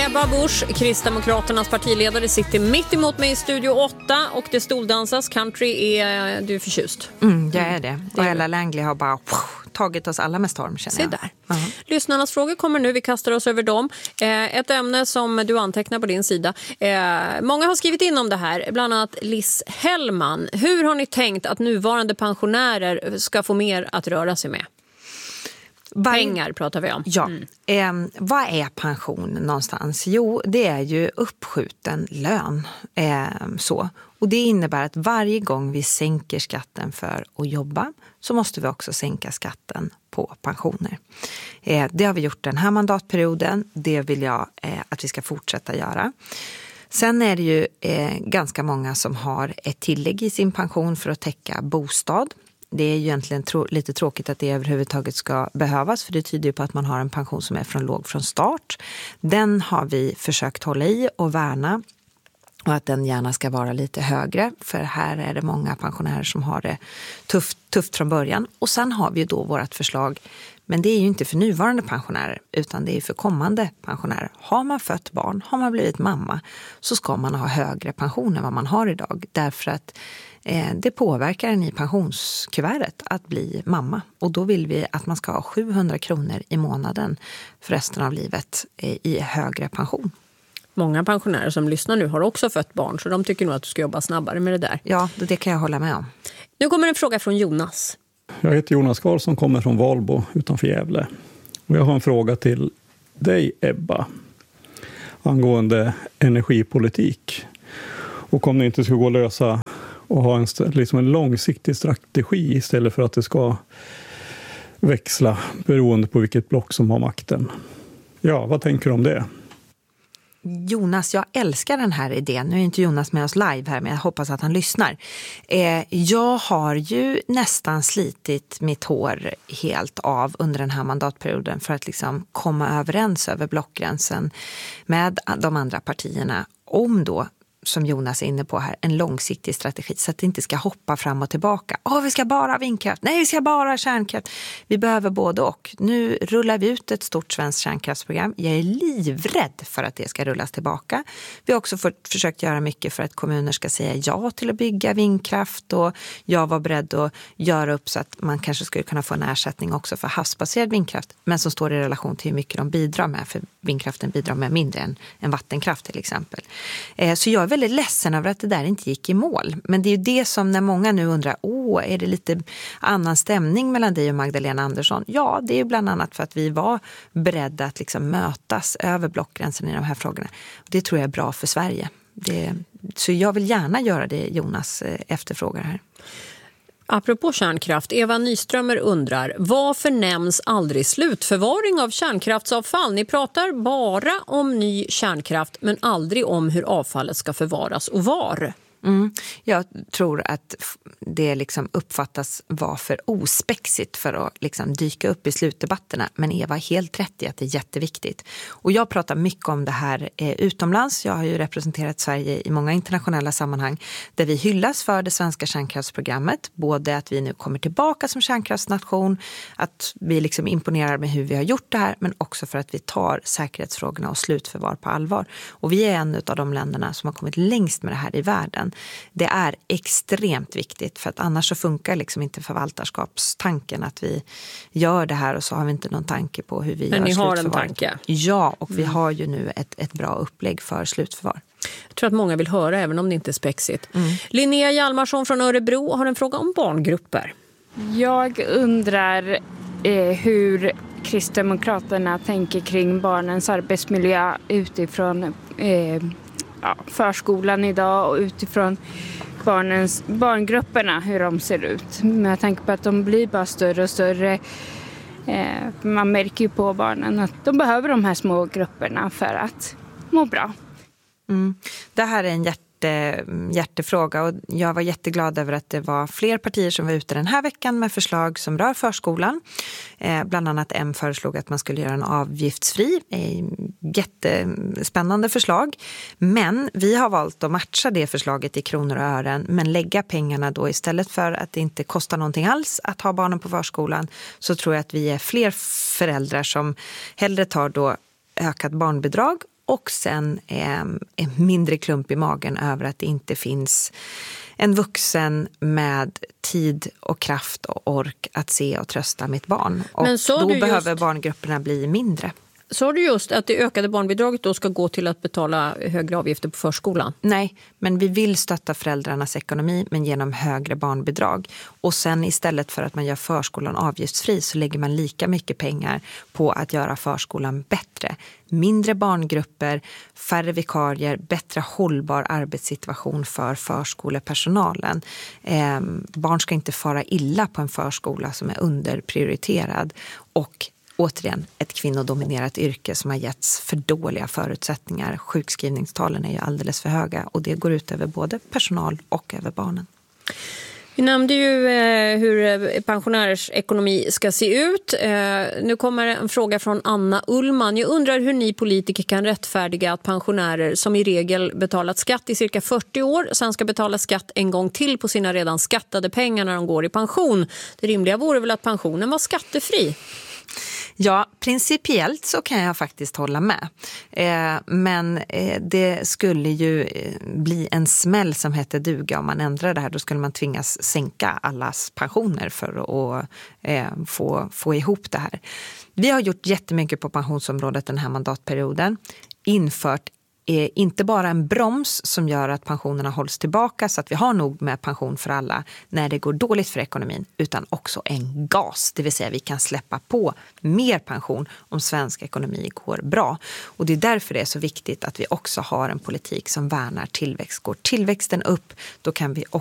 Ebba Busch, Kristdemokraternas partiledare, sitter mitt emot mig i Studio 8 och det stoldansas. Country är du förtjust. Jag är det. Och Ella Langley har bara tagit oss alla med storm, känner jag. Se där. Lyssnarnas frågor kommer nu, vi kastar oss över dem. Ett ämne som du antecknar på din sida. Många har skrivit in om det här, bland annat Liz Hellman. Hur har ni tänkt att nuvarande pensionärer ska få mer att röra sig med? Pengar pratar vi om. Ja. Vad är pension någonstans? Jo, det är ju uppskjuten lön. Så. Och det innebär att varje gång vi sänker skatten för att jobba så måste vi också sänka skatten på pensioner. Det har vi gjort den här mandatperioden. Det vill jag att vi ska fortsätta göra. Sen är det ju ganska många som har ett tillägg i sin pension för att täcka bostad. Det är ju egentligen lite tråkigt att det överhuvudtaget ska behövas, för det tyder ju på att man har en pension som är låg från start. Den har vi försökt hålla i och värna, och att den gärna ska vara lite högre, för här är det många pensionärer som har det tufft från början. Och sen har vi ju då vårt förslag, men det är ju inte för nuvarande pensionärer utan det är för kommande pensionärer. Har man fött barn, har man blivit mamma, så ska man ha högre pension än vad man har idag, därför att det påverkar en i pensionskuvertet att bli mamma. Och då vill vi att man ska ha 700 kronor i månaden för resten av livet i högre pension. Många pensionärer som lyssnar nu har också fött barn, så de tycker nog att du ska jobba snabbare med det där. Ja, det kan jag hålla med om. Nu kommer en fråga från Jonas. Jag heter Jonas Karlsson, kommer från Valbo utanför Gävle. Och jag har en fråga till dig, Ebba, angående energipolitik. Och om det inte ska gå att lösa och ha en långsiktig strategi istället för att det ska växla beroende på vilket block som har makten. Ja, vad tänker du om det? Jonas, jag älskar den här idén. Nu är inte Jonas med oss live här, men jag hoppas att han lyssnar. Jag har ju nästan slitit mitt hår helt av under den här mandatperioden för att liksom komma överens över blockgränsen med de andra partierna om då, som Jonas är inne på här, en långsiktig strategi så att det inte ska hoppa fram och tillbaka. Vi ska bara vindkraft. Nej, vi ska bara kärnkraft. Vi behöver både och. Nu rullar vi ut ett stort svenskt kärnkraftsprogram. Jag är livrädd för att det ska rullas tillbaka. Vi har också försökt göra mycket för att kommuner ska säga ja till att bygga vindkraft, och jag var beredd att göra upp så att man kanske skulle kunna få en ersättning också för havsbaserad vindkraft, men som står i relation till hur mycket de bidrar med, för vindkraften bidrar med mindre än vattenkraft till exempel. Så jag är väldigt ledsen över att det där inte gick i mål. Men det är ju det som, när många nu undrar, är det lite annan stämning mellan dig och Magdalena Andersson? Ja, det är ju bland annat för att vi var beredda att liksom mötas över blockgränsen i de här frågorna. Det tror jag är bra för Sverige. Så jag vill gärna göra det Jonas efterfrågar här. Apropå kärnkraft, Eva Nyströmer undrar, varför nämns aldrig slutförvaring av kärnkraftsavfall? Ni pratar bara om ny kärnkraft men aldrig om hur avfallet ska förvaras och var. Jag tror att det liksom uppfattas vara för ospexigt för att liksom dyka upp i slutdebatterna. Men Eva har helt rätt i att det är jätteviktigt. Och jag pratar mycket om det här utomlands. Jag har ju representerat Sverige i många internationella sammanhang där vi hyllas för det svenska kärnkraftsprogrammet. Både att vi nu kommer tillbaka som kärnkraftsnation, att vi liksom imponerar med hur vi har gjort det här, men också för att vi tar säkerhetsfrågorna och slutförvar på allvar. Och vi är en av de länderna som har kommit längst med det här i världen. Det är extremt viktigt, för att annars så funkar liksom inte förvaltarskapstanken, att vi gör det här och så har vi inte någon tanke på hur vi gör slutförvar. Men ni har en tanke? Ja, och vi har ju nu ett bra upplägg för slutförvar. Jag tror att många vill höra, även om det inte är spexigt. Linnea Hjalmarsson från Örebro har en fråga om barngrupper. Jag undrar hur Kristdemokraterna tänker kring barnens arbetsmiljö utifrån förskolan idag och utifrån barngrupperna, hur de ser ut. Men jag tänker på att de blir bara större och större. Man märker ju på barnen att de behöver de här små grupperna för att må bra. Det här är en hjärtefråga, och jag var jätteglad över att det var fler partier som var ute den här veckan med förslag som rör förskolan. Bland annat M föreslog att man skulle göra en avgiftsfri. Jättespännande förslag. Men vi har valt att matcha det förslaget i kronor och ören, men lägga pengarna då istället för att det inte kostar någonting alls att ha barnen på förskolan, så tror jag att vi är fler föräldrar som hellre tar då ökat barnbidrag och sen en mindre klump i magen över att det inte finns en vuxen med tid och kraft och ork att se och trösta mitt barn. Och då behöver barngrupperna bli mindre. Sa du just att det ökade barnbidraget då ska gå till att betala högre avgifter på förskolan? Nej, men vi vill stötta föräldrarnas ekonomi men genom högre barnbidrag. Och sen istället för att man gör förskolan avgiftsfri så lägger man lika mycket pengar på att göra förskolan bättre. Mindre barngrupper, färre vikarier, bättre hållbar arbetssituation för förskolepersonalen. Barn ska inte fara illa på en förskola som är underprioriterad och återigen, ett kvinnodominerat yrke som har getts för dåliga förutsättningar. Sjukskrivningstalen är ju alldeles för höga och det går ut över både personal och över barnen. Vi nämnde ju hur pensionärers ekonomi ska se ut. Nu kommer en fråga från Anna Ullman. Jag undrar hur ni politiker kan rättfärdiga att pensionärer som i regel betalat skatt i cirka 40 år sen ska betala skatt en gång till på sina redan skattade pengar när de går i pension. Det rimliga vore väl att pensionen var skattefri? Ja, principiellt så kan jag faktiskt hålla med. Men det skulle ju bli en smäll som heter duga om man ändrar det här. Då skulle man tvingas sänka allas pensioner för att få ihop det här. Vi har gjort jättemycket på pensionsområdet den här mandatperioden. Infört inte bara en broms som gör att pensionerna hålls tillbaka så att vi har nog med pension för alla när det går dåligt för ekonomin, utan också en gas, det vill säga vi kan släppa på mer pension om svensk ekonomi går bra. Och det är därför det är så viktigt att vi också har en politik som värnar tillväxt. Går tillväxten upp, då kan vi